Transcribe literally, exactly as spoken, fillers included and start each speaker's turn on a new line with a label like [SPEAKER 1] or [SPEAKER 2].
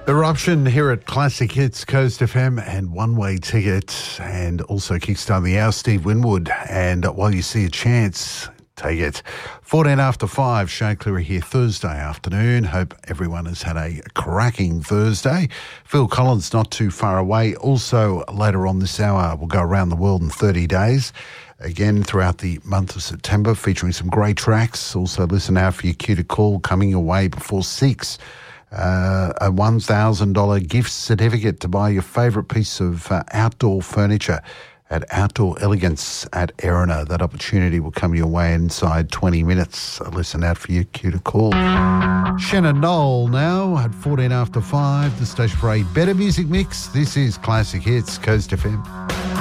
[SPEAKER 1] Eruption here at Classic Hits Coast F M and one-way ticket, and also Kickstart the Hour, Steve Winwood. And while you see a chance, take it. fourteen after five, Shane Cleary here Thursday afternoon. Hope everyone has had a cracking Thursday. Phil Collins not too far away. Also later on this hour, we'll go around the world in thirty days. Again, throughout the month of September, featuring some great tracks. Also listen out for your cue to call coming your way before six. Uh, a one thousand dollars gift certificate to buy your favourite piece of uh, outdoor furniture at Outdoor Elegance at Erina. That opportunity will come your way inside twenty minutes. Listen out for your cue to call. Shannon Knoll now at fourteen after five, the station for a better music mix. This is Classic Hits, Coast F M.